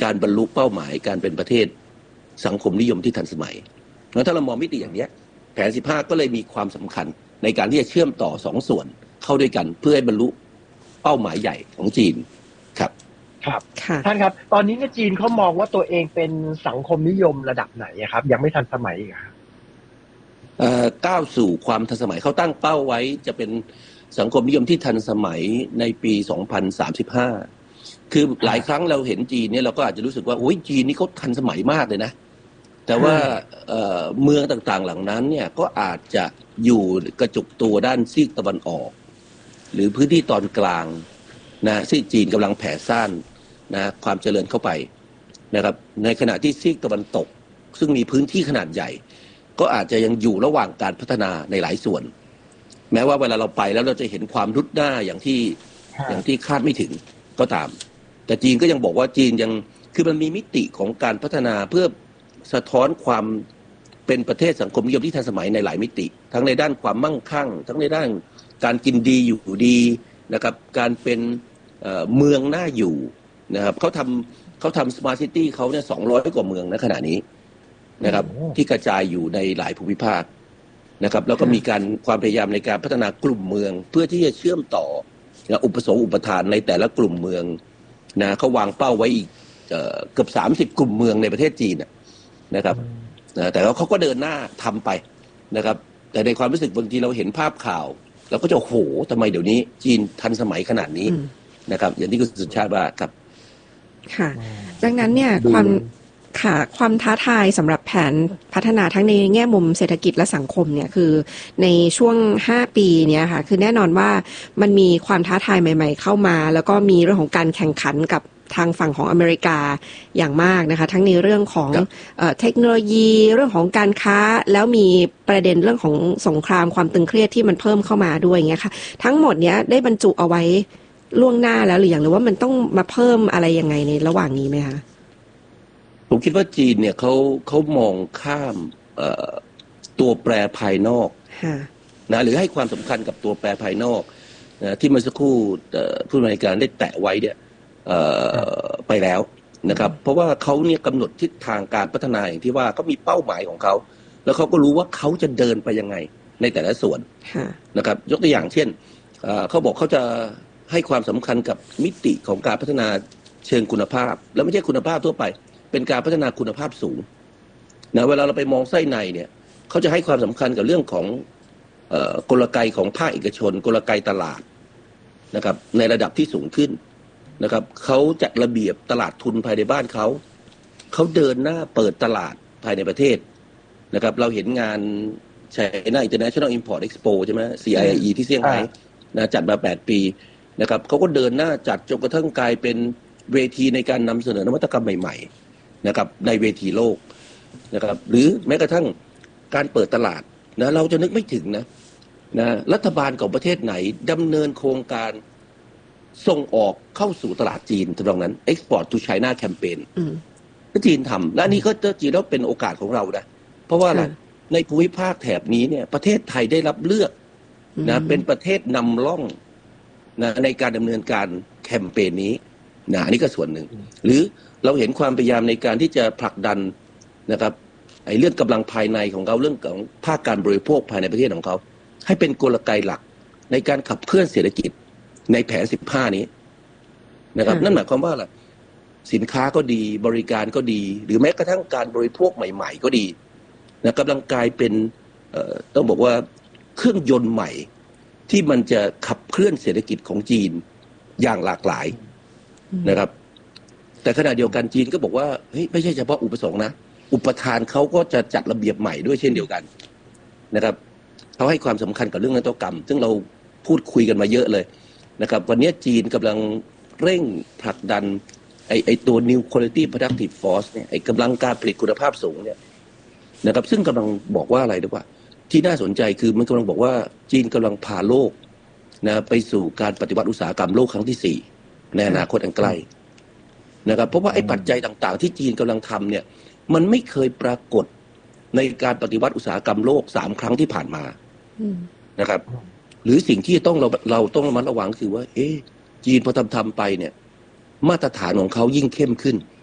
การบรรลุเป้าหมายการเป็นประเทศสังคมนิยมที่ทันสมัยแล้วถ้าเรามองมิติอย่างนี้แผน15ก็เลยมีความสำคัญในการที่จะเชื่อมต่อ2ส่วนเข้าด้วยกันเพื่อให้บรรลุเป้าหมายใหญ่ของจีนครับครับท่านครับตอนนี้จีนเขามองว่าตัวเองเป็นสังคมนิยมระดับไหนครับยังไม่ทันสมัยอีกครับก้าวสู่ความทันสมัยเขาตั้งเป้าไว้จะเป็นสังคมนิยมที่ทันสมัยในปี2035คือหลายครั้งเราเห็นจีนเนี่ยเราก็อาจจะรู้สึกว่าโอ้ยจีนนี่เขาทันสมัยมากเลยนะแต่ว่าเมืองต่างๆเหล่านั้นเนี่ยก็อาจจะอยู่กระจุกตัวด้านซีกตะวันออกหรือพื้นที่ตอนกลางนะที่จีนกำลังแผ่ซ่านนะความเจริญเข้าไปนะครับในขณะที่ซีกตะวันตกซึ่งมีพื้นที่ขนาดใหญ่ก็อาจจะยังอยู่ระหว่างการพัฒนาในหลายส่วนแม้ว่าเวลาเราไปแล้วเราจะเห็นความรุดหน้าอย่างที่คาดไม่ถึงก็ตามแต่จีนก็ยังบอกว่าจีนยังคือมันมีมิติของการพัฒนาเพื่อสะท้อนความเป็นประเทศสังคมนิยมที่ทันสมัยในหลายมิติทั้งในด้านความมั่งคั่งทั้งในด้านการกินดีอยู่ดีนะครับการเป็นเมืองน่าอยู่นะครับเขาทำสมาร์ทซิตี้เขาเนี่ย200 กว่าเมืองในขณะนี้นะครับที่กระจายอยู่ในหลายภูมิภาคนะครับแล้วก็มีความพยายามในการพัฒนากลุ่มเมืองเพื่อที่จะเชื่อมต่ออุปสงค์อุปทานในแต่ละกลุ่มเมืองนะเขาวางเป้าไว้อีกเกือบ30 กลุ่มเมืองในประเทศจีนนะครับแต่ว่าเขาก็เดินหน้าทำไปนะครับแต่ในความรู้สึกบางทีเราเห็นภาพข่าวเราก็จะโหทำไมเดี๋ยวนี้จีนทันสมัยขนาดนี้นะครับอย่างที่คุณสุชาติว่าครับค่ะดังนั้นเนี่ยความท้าทายสำหรับแผนพัฒนาทั้งในแง่มุมเศรษฐกิจและสังคมเนี่ยคือในช่วง5 ปีเนี่ยค่ะคือแน่นอนว่ามันมีความท้าทายใหม่ๆเข้ามาแล้วก็มีเรื่องของการแข่งขันกับทางฝั่งของอเมริกาอย่างมากนะคะทั้งในเรื่องของเทคโนโลยีเรื่องของการค้าแล้วมีประเด็นเรื่องของสงครามความตึงเครียดที่มันเพิ่มเข้ามาด้วยอย่างเงี้ยค่ะทั้งหมดเนี้ยได้บรรจุเอาไว้ล่วงหน้าแล้วหรือยังหรือว่ามันต้องมาเพิ่มอะไรยังไงในระหว่างนี้ไหมคะผมคิดว่าจีนเนี่ยเขามองข้ามตัวแปรภายนอกนะหรือให้ความสำคัญกับตัวแปรภายนอกนะที่เมื่อสักครู่ผู้บริการได้แตะไว้เนี่ยไปแล้วนะครับเพราะว่าเขาเนี่ยกำหนดทิศทางการพัฒนาอย่างที่ว่าเขามีเป้าหมายของเขาแล้วเขาก็รู้ว่าเขาจะเดินไปยังไงในแต่ละส่วนนะครับยกตัวอย่างเช่นเขาบอกเขาจะให้ความสำคัญกับมิติของการพัฒนาเชิงคุณภาพแล้วไม่ใช่คุณภาพทั่วไปเป็นการพัฒนาคุณภาพสูงนะเวลาเราไปมองไส้ในเนี่ยเขาจะให้ความสำคัญกับเรื่องของกลไกของภาคเอกชนกลไกตลาดนะครับในระดับที่สูงขึ้นนะครับเขาจัดระเบียบตลาดทุนภายในบ้านเขาเดินหน้าเปิดตลาดภายในประเทศนะครับเราเห็นงาน China International Import Expo ใช่ไหม CIIE ที่เซี่ยงไฮ้นะจัดมา8 ปีนะครับเขาก็เดินหน้าจัดจนกระทั่งกลายเป็นเวทีในการนำเสนอนวัตกรรมใหม่ๆนะครับในเวทีโลกนะครับหรือแม้กระทั่งการเปิดตลาดนะเราจะนึกไม่ถึงนะรัฐบาลของประเทศไหนดำเนินโครงการส่งออกเข้าสู่ตลาดจีนตรงนั้น Export to China Campaign ก็จีนทำและนี่ก็จีนแล้วเป็นโอกาสของเรานะเพราะว่าในภูมิภาคแถบนี้เนี่ยประเทศไทยได้รับเลือกนะเป็นประเทศนำร่องนะในการดำเนินการแคมเปญนี้นะอันนี้ก็ส่วนหนึ่งหรือเราเห็นความพยายามในการที่จะผลักดันนะครับไอ้เรื่องกำลังภายในของเขาเรื่องของภาคการบริโภคภายในประเทศของเขาให้เป็นกลไกหลักในการขับเคลื่อนเศรษฐกิจในแผน15นี้นะครับนั่นหมายความว่าอะไรสินค้าก็ดีบริการก็ดีหรือแม้กระทั่งการบริโภคใหม่ๆก็ดีนะกำลังกลายเป็นต้องบอกว่าเครื่องยนต์ใหม่ที่มันจะขับเคลื่อนเศรษฐกิจของจีนอย่างหลากหลายนะครับแต่ขณะเดียวกันจีนก็บอกว่าเฮ้ยไม่ใช่เฉพาะอุปสงค์นะอุปทานเขาก็จะจัดระเบียบใหม่ด้วยเช่นเดียวกันนะครับเขาให้ความสำคัญกับเรื่องนวัตกรรมซึ่งเราพูดคุยกันมาเยอะเลยนะครับวันนี้จีนกำลังเร่งผลักดันไอตัว New Quality Productive Force เนี่ยไอกำลังการผลิตคุณภาพสูงเนี่ยนะครับซึ่งกำลังบอกว่าอะไรดีกว่าที่น่าสนใจคือมันกำลังบอกว่าจีนกำลังพาโลกนะไปสู่การปฏิวัติอุตสาหกรรมโลกครั้งที่4ในอนาคตอันใกล้นะครับเพราะว่าไอ้ปัจจัยต่างๆที่จีนกำลังทำเนี่ยมันไม่เคยปรากฏในการปฏิวัติอุตสาหกรรมโลก3 ครั้งที่ผ่านมานะครับหรือสิ่งที่เราต้องระมัดระวังคือว่าจีนพอทำไปเนี่ยมาตรฐานของเขายิ่งเข้มขึ้น